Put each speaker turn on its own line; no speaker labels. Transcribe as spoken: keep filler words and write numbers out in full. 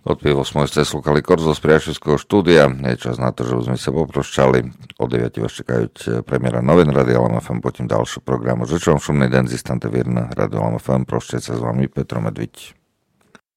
Od pivo sme ste slúchali Korzo z priateľského štúdia. Je čas na to, že už sme sa poproščali. O deviatej vás čekajú premiéra novin Radio Alarm ef em, potom ďalší program. Žečujem šumný den, zistante vírna Radio Alarm ef em. Prošťať sa s vami Petro Medviť.